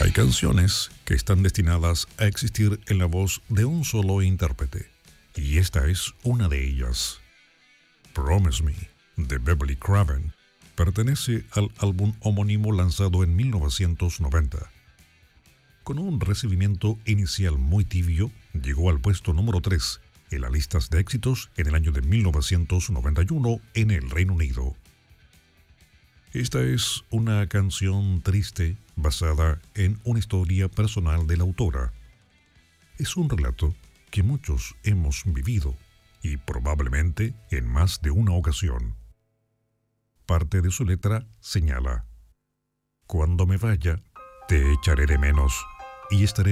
Hay canciones que están destinadas a existir en la voz de un solo intérprete, y esta es una de ellas. Promise Me, de Beverly Craven, pertenece al álbum homónimo lanzado en 1990. Con un recibimiento inicial muy tibio, llegó al puesto número 3 en las listas de éxitos en el año de 1991 en el Reino Unido. Esta es una canción triste basada en una historia personal de la autora. Es un relato que muchos hemos vivido y probablemente en más de una ocasión. Parte de su letra señala: cuando me vaya, te echaré de menos y estaré